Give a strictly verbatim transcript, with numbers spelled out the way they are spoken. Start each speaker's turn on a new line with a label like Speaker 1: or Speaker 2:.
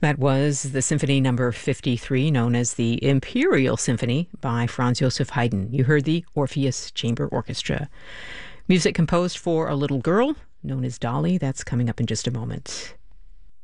Speaker 1: That was the Symphony Number fifty-three, known as the Imperial Symphony by Franz Joseph Haydn. You heard the Orpheus Chamber Orchestra. Music composed for a little girl known as Dolly. That's coming up in just a moment.